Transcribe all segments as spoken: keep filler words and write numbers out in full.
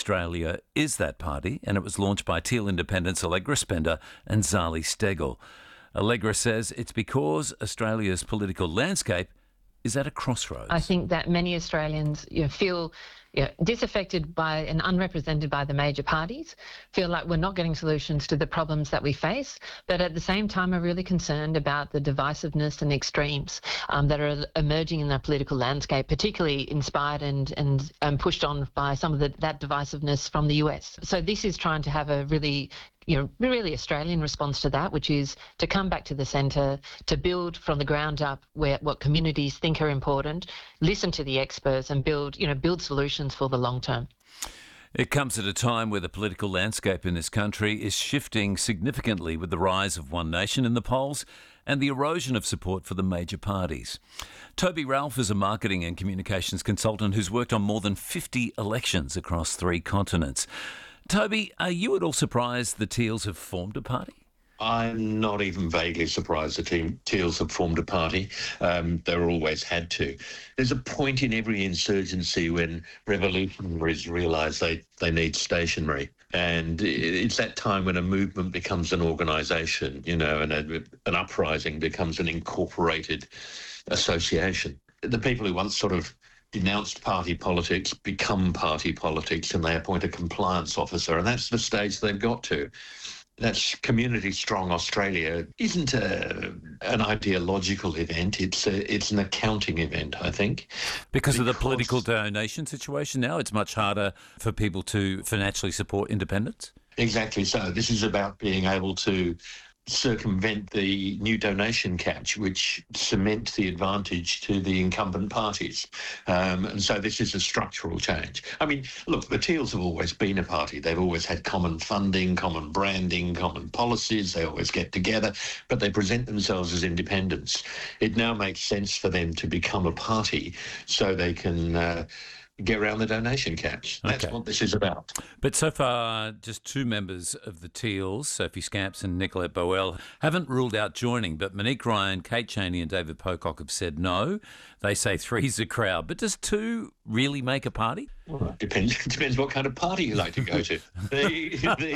Australia is that party, and it was launched by Teal independents Allegra Spender and Zali Steggall. Allegra says it's because Australia's political landscape is at a crossroads. I think that many Australians you know, feel you know, disaffected by and unrepresented by the major parties, feel like we're not getting solutions to the problems that we face, but at the same time are really concerned about the divisiveness and extremes um, that are emerging in the political landscape, particularly inspired and, and um, pushed on by some of the, that divisiveness from the U S. So this is trying to have a really you know, really Australian response to that, which is to come back to the centre, to build from the ground up where what communities think are important, listen to the experts and build, you know, build solutions for the long term. It comes at a time where the political landscape in this country is shifting significantly with the rise of One Nation in the polls and the erosion of support for the major parties. Toby Ralph is a marketing and communications consultant who's worked on more than fifty elections across three continents. Toby, are you at all surprised the Teals have formed a party? I'm not even vaguely surprised the team Teals have formed a party. Um, they were always had to. There's a point in every insurgency when revolutionaries realise they, they need stationery. And it's that time when a movement becomes an organisation, you know, and a, an uprising becomes an incorporated association. The people who once sort of denounced party politics become party politics, and they appoint a compliance officer, and that's the stage they've got to. That's Community Strong Australia isn't a, an ideological event, it's a, it's an accounting event, I think. Because, because of the political donation situation now, it's much harder for people to financially support independents? Exactly so. This is about being able to circumvent the new donation catch, which cements the advantage to the incumbent parties. Um, and so this is a structural change. I mean, look, the Teals have always been a party. They've always had common funding, common branding, common policies. They always get together, but they present themselves as independents. It now makes sense for them to become a party so they can Uh, get around the donation caps. That's okay. What this is about. But so far, just two members of the Teals, Sophie Scamps and Nicolette Boel, haven't ruled out joining, but Monique Ryan, Kate Chaney and David Pocock have said no. They say three's a crowd. But does two really make a party? Well, it depends, it depends what kind of party you like to go to. the,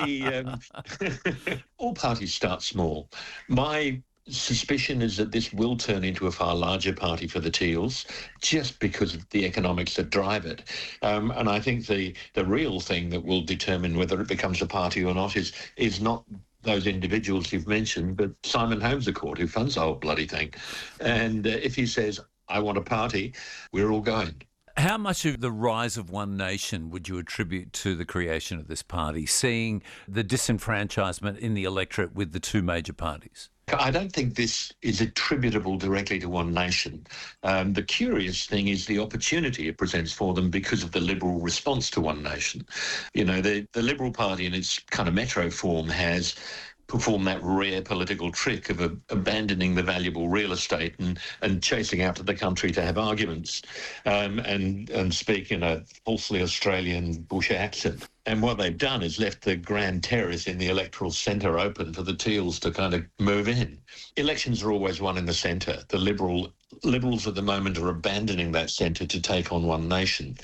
the, um, all parties start small. My suspicion is that this will turn into a far larger party for the Teals just because of the economics that drive it. Um, and I think the, the real thing that will determine whether it becomes a party or not is, is not those individuals you've mentioned, but Simon Holmes à Court, who funds the whole bloody thing. And uh, if he says, I want a party, we're all going. How much of the rise of One Nation would you attribute to the creation of this party, seeing the disenfranchisement in the electorate with the two major parties? I don't think this is attributable directly to One Nation. Um, the curious thing is the opportunity it presents for them because of the Liberal response to One Nation. You know, the, the Liberal Party in its kind of metro form has performed that rare political trick of uh, abandoning the valuable real estate and, and chasing out to the country to have arguments um, and, and speak in a falsely Australian bush accent. And what they've done is left the grand terrace in the electoral centre open for the Teals to kind of move in. Elections are always won in the centre. The Liberal Liberals at the moment are abandoning that centre to take on One Nation,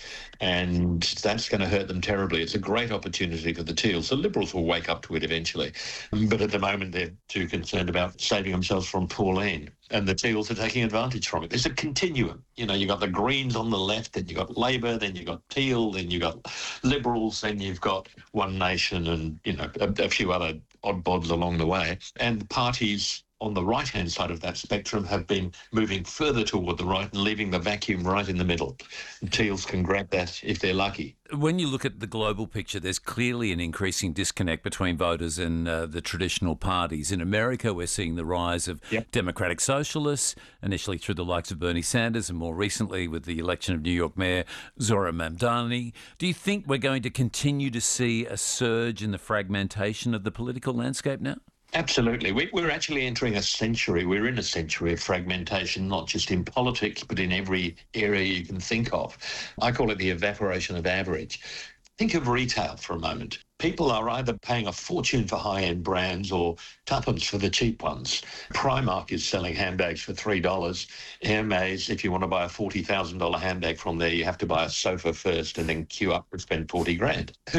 and that's going to hurt them terribly. It's a great opportunity for the Teals. The Liberals will wake up to it eventually, but at the moment they're too concerned about saving themselves from Pauline, and the Teals are taking advantage from it. There's a continuum. You know, you've got the Greens on the left, then you've got Labor, then you've got Teal, then you've got Liberals, then you've got One Nation and, you know, a, a few other odd bods along the way. And the parties on the right-hand side of that spectrum have been moving further toward the right and leaving the vacuum right in the middle. The Teals can grab that if they're lucky. When you look at the global picture, there's clearly an increasing disconnect between voters and uh, the traditional parties. In America, we're seeing the rise of yep. democratic socialists, initially through the likes of Bernie Sanders and more recently with the election of New York Mayor Zohran Mamdani. Do you think we're going to continue to see a surge in the fragmentation of the political landscape now? Absolutely. We, we're actually entering a century. We're in a century of fragmentation, not just in politics, but in every area you can think of. I call it the evaporation of average. Think of retail for a moment. People are either paying a fortune for high-end brands or tuppence for the cheap ones. Primark is selling handbags for three dollars. Hermes, if you want to buy a forty thousand dollars handbag from there, you have to buy a sofa first and then queue up and spend forty grand.